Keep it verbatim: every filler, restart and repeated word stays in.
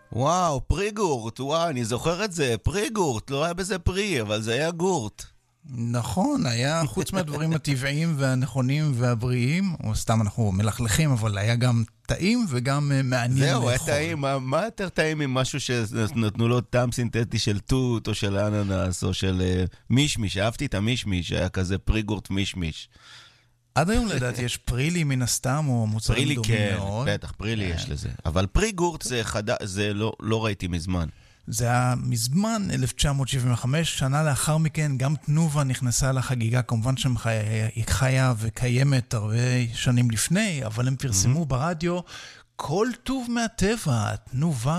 וואו, פרי גורט, וואו, אני זוכר את זה, פרי גורט, לא היה בזה פרי, אבל זה היה גורט. נכון, היה חוץ מהדברים הטבעיים והנכונים והבריאים, או סתם אנחנו מלכלכים, אבל היה גם טעים וגם מעניין לאכול. זהו, היה טעים, מה, מה יותר טעים ממשהו שנתנו לו טעם סינתטי של תות, או של אננס, או של uh, מישמיש, אהבתי את המישמיש, היה כזה פרי גורט מישמיש. עד היום לדעתי יש פרילי מן הסתם, או מוצרים דומים כן, מאוד. בטח, פרילי יש לזה. אבל פרי גורט זה, חד... זה לא, לא ראיתי מזמן. זה היה מזמן, אלף תשע מאות שבעים וחמש, שנה לאחר מכן, גם תנובה נכנסה לחגיגה, כמובן שהיא חיה וקיימת הרבה שנים לפני, אבל הם פרסמו ברדיו כל טוב מהטבע, תנובה